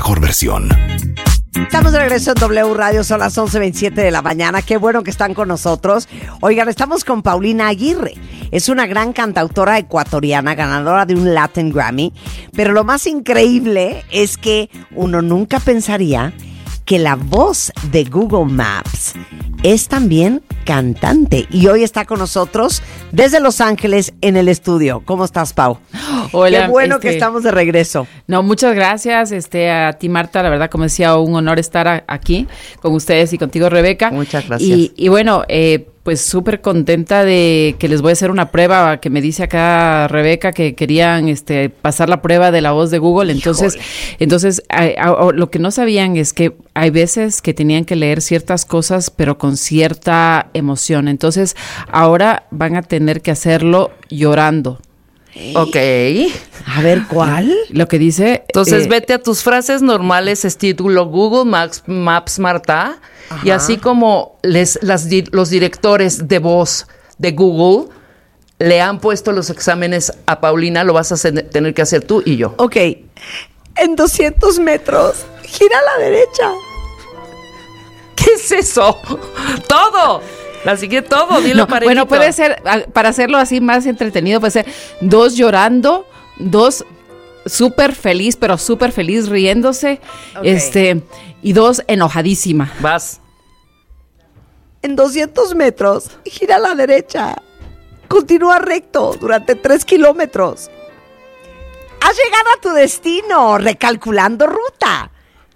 mejor versión. Estamos de regreso en W Radio, son las 11:27 de la mañana. Qué bueno que están con nosotros. Oigan, estamos con Paulina Aguirre. Es una gran cantautora ecuatoriana, ganadora de un Latin Grammy. Pero lo más increíble es que uno nunca pensaría que la voz de Google Maps es también cantante. Y hoy está con nosotros desde Los Ángeles en el estudio. ¿Cómo estás, Pau? Hola. Qué bueno que estamos de regreso. No, muchas gracias a ti, Marta. La verdad, como decía, un honor estar aquí con ustedes y contigo, Rebeca. Muchas gracias. Y bueno, pues súper contenta de que les voy a hacer una prueba que me dice acá Rebeca que querían pasar la prueba de la voz de Google. Entonces lo que no sabían es que hay veces que tenían que leer ciertas cosas, pero con cierta emoción. Entonces, ahora van a tener que hacerlo llorando. Ok. A ver, ¿cuál? Lo que dice... Entonces, vete a tus frases normales, estilo Google Maps, Marta. Ajá. Y así como los directores de voz de Google le han puesto los exámenes a Paulina, lo vas a tener que hacer tú y yo. Ok. En 200 metros, gira a la derecha. ¿Qué es eso? ¡Todo! Así que todo, dilo no, parejito. Bueno, puede ser, para hacerlo así más entretenido, puede ser 2 llorando, 2 súper feliz, pero súper feliz riéndose, Okay. Y 2 enojadísima. Vas. En 200 metros, gira a la derecha. Continúa recto durante 3 kilómetros. Has llegado a tu destino, recalculando ruta.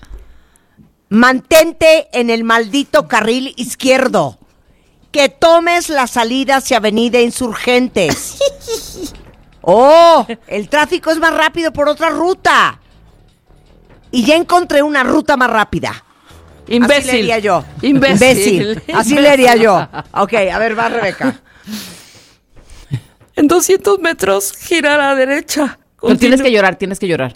Mantente en el maldito carril izquierdo. Que tomes la salida hacia Avenida Insurgentes. ¡Oh! El tráfico es más rápido por otra ruta. Y ya encontré una ruta más rápida. Imbécil. Así le haría yo. Imbécil. Así le haría yo. Ok, a ver, va Rebeca. En 200 metros, gira a la derecha. Pero tienes que llorar.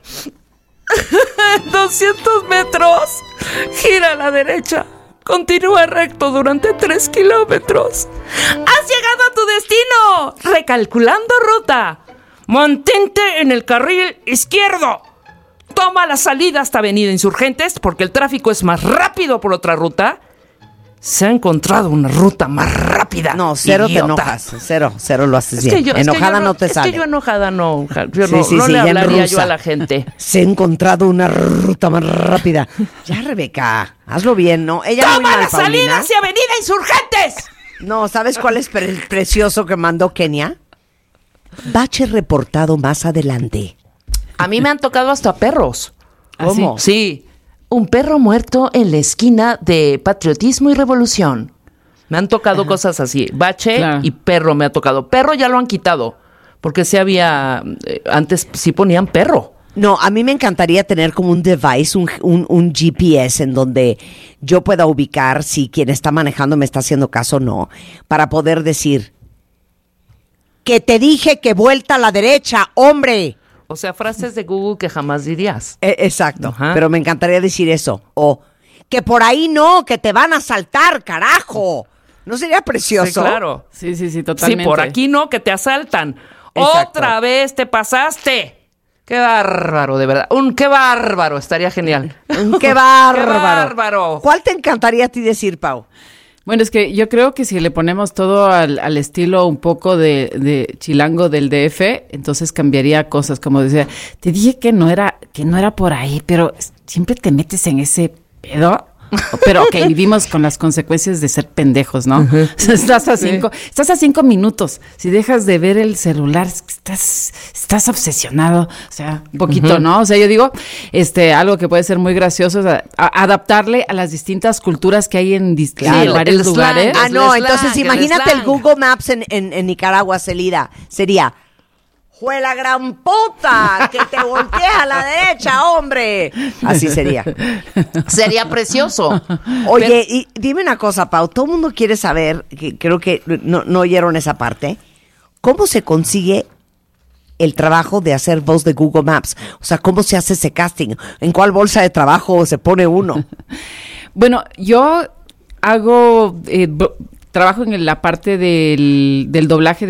En 200 metros, gira a la derecha. Continúa recto durante 3 kilómetros. ¡Has llegado a tu destino! Recalculando ruta. Mantente en el carril izquierdo. Toma la salida hasta Avenida Insurgentes porque el tráfico es más rápido por otra ruta. Se ha encontrado una ruta más rápida. No, cero idiota. te enojas. Cero lo haces bien. Enojada no te sale. Es que yo enojada no. Yo Sí, no le ya hablaría en yo a rusa. la gente. Se ha encontrado una ruta más rápida. Ya, Rebeca, hazlo bien, ¿no? Ella muy ¡Toma mal, la salida Paulina. hacia Avenida Insurgentes! No, ¿sabes cuál es el precioso que mandó Kenia? Bache reportado más adelante. A mí me han tocado hasta perros. ¿Cómo? Sí. Un perro muerto en la esquina de Patriotismo y Revolución. Me han tocado cosas así. Bache y perro me ha tocado. Perro ya lo han quitado. Porque sí había... antes sí ponían perro. No, a mí me encantaría tener como un device, un GPS en donde yo pueda ubicar si quien está manejando me está haciendo caso o no, para poder decir que te dije que vuelta a la derecha, hombre. O sea, frases de Google que jamás dirías. Exacto, Ajá. pero me encantaría decir eso. O que por ahí no, que te van a asaltar, carajo. ¿No sería precioso? Sí, claro. Sí, totalmente. Sí, por aquí no, que te asaltan. Exacto. Otra vez te pasaste. Qué bárbaro, de verdad. Qué bárbaro, estaría genial. ¡Qué bárbaro! ¡Qué bárbaro! ¿Cuál te encantaría a ti decir, Pau? Bueno, es que yo creo que si le ponemos todo al estilo un poco de chilango del DF, entonces cambiaría cosas, como decía, te dije que no era por ahí, pero siempre te metes en ese pedo. Pero ok, vivimos con las consecuencias de ser pendejos, ¿no? Uh-huh. Estás a 5 minutos. Si dejas de ver el celular, estás obsesionado. O sea, un poquito, uh-huh. ¿no? O sea, yo digo, algo que puede ser muy gracioso es adaptarle a las distintas culturas que hay en varios lugares. Ah, no, entonces imagínate el Google Maps en Nicaragua, sería ¡jue la gran puta! ¡Que te voltees a la derecha, hombre! Así sería. Sería precioso. Oye, y dime una cosa, Pau. Todo el mundo quiere saber, que creo que no oyeron esa parte, ¿cómo se consigue el trabajo de hacer voz de Google Maps? O sea, ¿cómo se hace ese casting? ¿En cuál bolsa de trabajo se pone uno? Bueno, yo hago... trabajo en la parte del doblaje